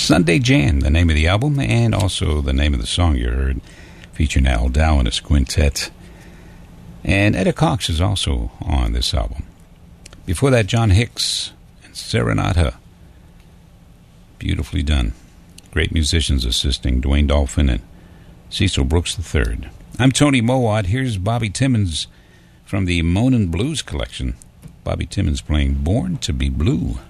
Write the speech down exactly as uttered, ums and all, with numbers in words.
Sunday Jam, the name of the album, and also the name of the song you heard, featuring Al Dow and his quintet. And Etta Cox is also on this album. Before that, John Hicks and Serenata. Beautifully done. Great musicians assisting, Dwayne Dolphin and Cecil Brooks the third. I'm Tony Mowat. Here's Bobby Timmons from the Moanin' Blues collection. Bobby Timmons playing Born to be Blue.